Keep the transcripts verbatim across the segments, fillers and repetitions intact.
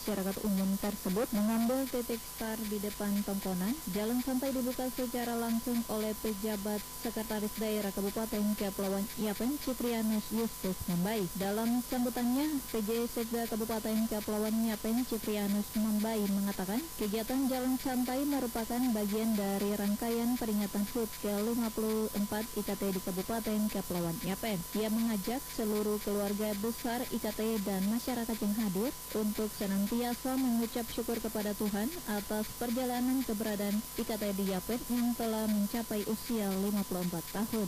Masyarakat umum tersebut mengambil titik start di depan tongkonan. Jalan santai dibuka secara langsung oleh pejabat Sekretaris Daerah Kabupaten Kepulauan Yapen Ciprianus Justus Mambai. Dalam sambutannya, P J Sekda Kabupaten Kepulauan Yapen Ciprianus Mambai mengatakan kegiatan jalan santai merupakan bagian dari rangkaian peringatan H U T ke lima puluh empat I K T di Kabupaten Kepulauan Yapen. Ia mengajak seluruh keluarga besar I K T dan masyarakat yang hadir untuk senantiasa mengucap syukur kepada Tuhan atas perjalanan keberadaan I K T di Yapen yang telah mencapai usia lima puluh empat tahun.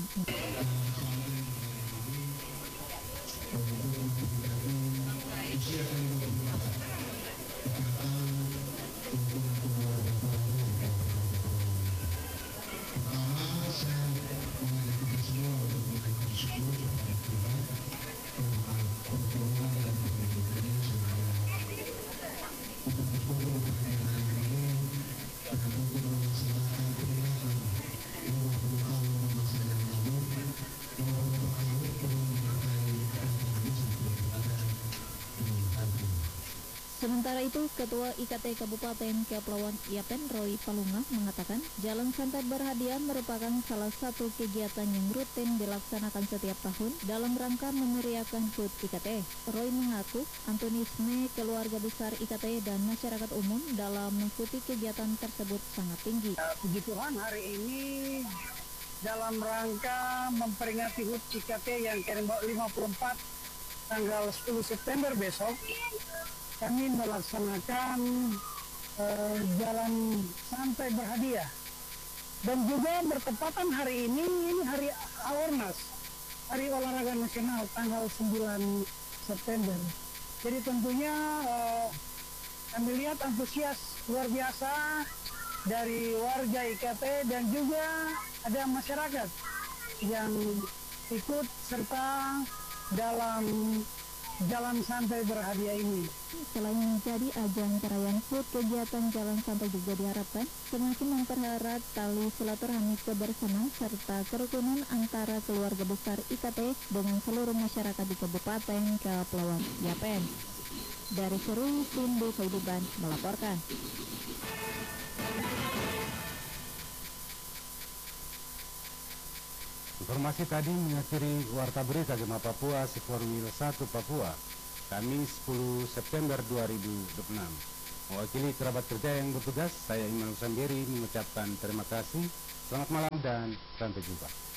Sementara itu, Ketua I K T Kabupaten Kepulauan Yapen Roy Palunga mengatakan jalan santai berhadiah merupakan salah satu kegiatan yang rutin dilaksanakan setiap tahun dalam rangka memeriahkan H U T I K T. Roy mengaku antusiasme keluarga besar I K T dan masyarakat umum dalam mengikuti kegiatan tersebut sangat tinggi. Puji Tuhan, hari ini dalam rangka memperingati H U T I K T yang ke lima puluh empat tanggal sepuluh September besok, kami melaksanakan uh, jalan santai berhadiah, dan juga bertepatan hari ini ini hari Aornas, Hari Olahraga Nasional, tanggal sembilan September. Jadi tentunya uh, kami lihat antusias luar biasa dari warga I K T dan juga ada masyarakat yang ikut serta dalam jalan santai berhadiah ini. Selain menjadi ajang perayaan H U T, kegiatan jalan santai juga diharapkan semakin mempererat tali silaturahmi kebersamaan serta kerukunan antara keluarga besar I K T dengan seluruh masyarakat di Kabupaten Kepulauan Yapen. Dari Serui, Sindu Kehidupan melaporkan. Informasi tadi mengakhiri Warta Berita Gema Papua Formula satu Papua, Kamis sepuluh September dua ribu dua puluh enam. Mewakili kerabat kerja yang bertugas, saya Iman Usambiri mengucapkan terima kasih, selamat malam dan sampai jumpa.